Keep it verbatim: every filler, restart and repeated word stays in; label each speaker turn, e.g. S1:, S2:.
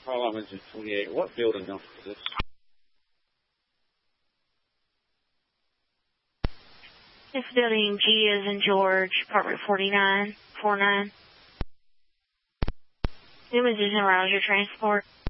S1: Carlisle Engine twenty-eight. What building number is this?
S2: This building G is in George, apartment forty-nine, forty-nine. Newman's is in Rouser Transport.